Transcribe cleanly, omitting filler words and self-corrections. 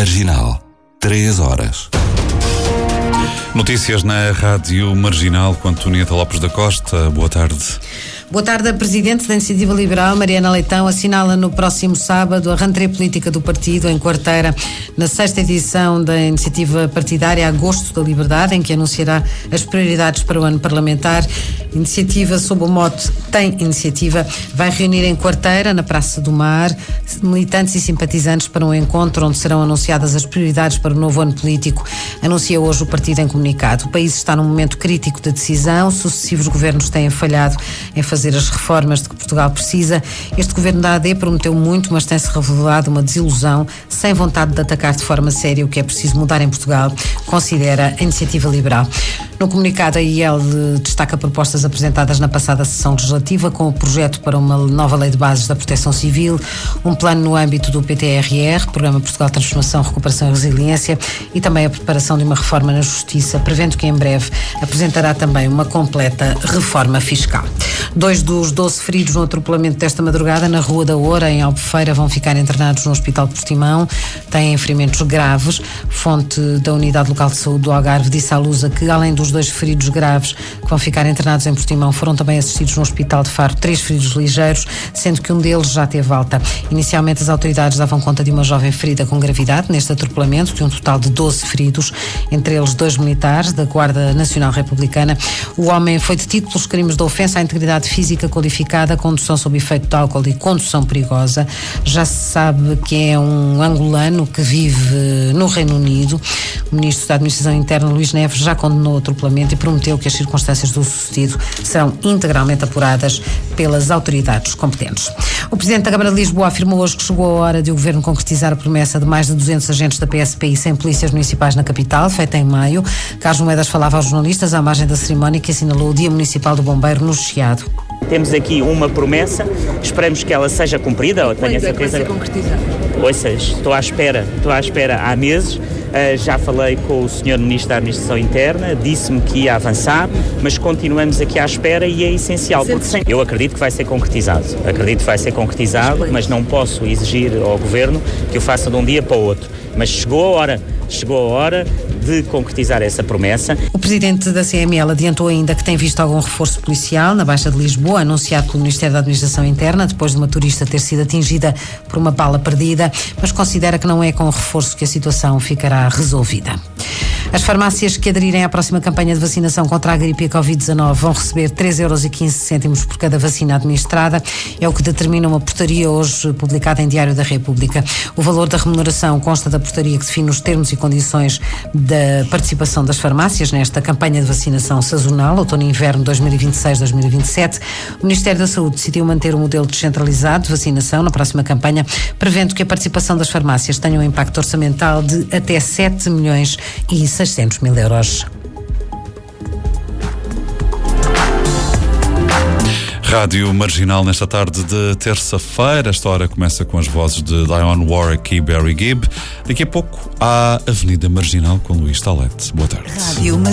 Marginal. 3 horas. Notícias na Rádio Marginal com Antonieta Lopes da Costa. Boa tarde. Boa tarde. A Presidente da Iniciativa Liberal, Mariana Leitão, assinala no próximo sábado a rentrée política do partido em Quarteira, na 6ª edição da Iniciativa Partidária Agosto da Liberdade, em que anunciará as prioridades para o ano parlamentar. Iniciativa sob o mote Tem Iniciativa vai reunir em Quarteira, na Praça do Mar, militantes e simpatizantes para um encontro onde serão anunciadas as prioridades para o novo ano político, anuncia hoje o partido em comunicado. O país está num momento crítico de decisão, sucessivos governos têm falhado em fazer as reformas de que Portugal precisa. Este governo da AD prometeu muito, mas tem-se revelado uma desilusão, sem vontade de atacar de forma séria o que é preciso mudar em Portugal, considera a Iniciativa Liberal. No comunicado, a IEL destaca propostas apresentadas na passada sessão legislativa, com o projeto para uma nova lei de bases da proteção civil, um plano no âmbito do PTRR, Programa Portugal Transformação, Recuperação e Resiliência, e também a preparação de uma reforma na Justiça, prevendo que em breve apresentará também uma completa reforma fiscal. 2 dos 12 feridos no atropelamento desta madrugada na Rua da Oura, em Albufeira, vão ficar internados no Hospital de Portimão. Têm ferimentos graves. Fonte da Unidade Local de Saúde do Algarve disse à Lusa que, além dos 2 feridos graves que vão ficar internados em Portimão, foram também assistidos no Hospital de Faro 3 feridos ligeiros, sendo que um deles já teve alta. Inicialmente, as autoridades davam conta de uma jovem ferida com gravidade neste atropelamento, de um total de 12 feridos, entre eles 2 militares da Guarda Nacional Republicana. O homem foi detido pelos crimes de ofensa à integridade física qualificada, condução sob efeito de álcool e condução perigosa. Já se sabe que é um angolano que vive no Reino Unido. O Ministro da Administração Interna, Luís Neves, já condenou o atropelamento e prometeu que as circunstâncias do sucedido serão integralmente apuradas pelas autoridades competentes. O Presidente da Câmara de Lisboa afirmou hoje que chegou a hora de o Governo concretizar a promessa de mais de 200 agentes da PSP e 100 polícias municipais na capital, feita em maio. Carlos Moedas falava aos jornalistas à margem da cerimónia que assinalou o Dia Municipal do Bombeiro no Chiado. Temos aqui uma promessa, esperamos que ela seja cumprida. Quando é que vai ser concretizada? Ouça, estou à espera há meses. Já falei com o Sr. Ministro da Administração Interna, disse-me que ia avançar, mas continuamos aqui à espera e é essencial, porque eu acredito que vai ser concretizado. Mas não posso exigir ao Governo que o faça de um dia para o outro. Mas chegou a hora de concretizar essa promessa. O Presidente da CML adiantou ainda que tem visto algum reforço policial na Baixa de Lisboa, anunciado pelo Ministério da Administração Interna, depois de uma turista ter sido atingida por uma bala perdida, mas considera que não é com o reforço que a situação ficará resolvida. As farmácias que aderirem à próxima campanha de vacinação contra a gripe e a Covid-19 vão receber 3,15€ por cada vacina administrada. É o que determina uma portaria hoje publicada em Diário da República. O valor da remuneração consta da portaria que define os termos e condições da participação das farmácias nesta campanha de vacinação sazonal, outono e inverno 2026-2027. O Ministério da Saúde decidiu manter o modelo descentralizado de vacinação na próxima campanha, prevendo que a participação das farmácias tenha um impacto orçamental de até 7.600.000 euros. Rádio Marginal nesta tarde de terça-feira. Esta hora começa com as vozes de Dionne Warwick e Barry Gibb. Daqui a pouco há Avenida Marginal com Luís Talete. Boa tarde.